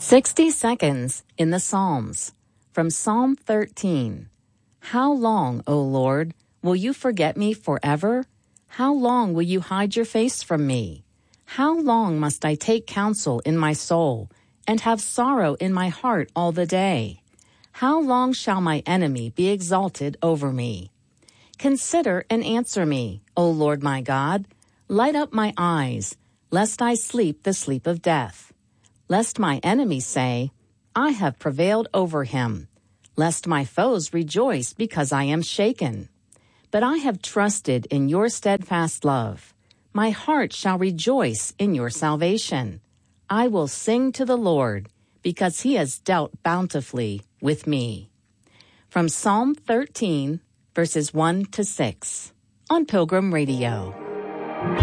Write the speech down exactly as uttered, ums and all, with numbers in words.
sixty seconds in the Psalms. From Psalm thirteen. How long, O Lord, will you forget me forever? How long will you hide your face from me? How long must I take counsel in my soul and have sorrow in my heart all the day? How long shall my enemy be exalted over me? Consider and answer me, O Lord my God. Light up my eyes, lest I sleep the sleep of death. Lest my enemies say, I have prevailed over him. Lest my foes rejoice because I am shaken. But I have trusted in your steadfast love. My heart shall rejoice in your salvation. I will sing to the Lord, because he has dealt bountifully with me. From Psalm thirteen, verses one to six, on Pilgrim Radio.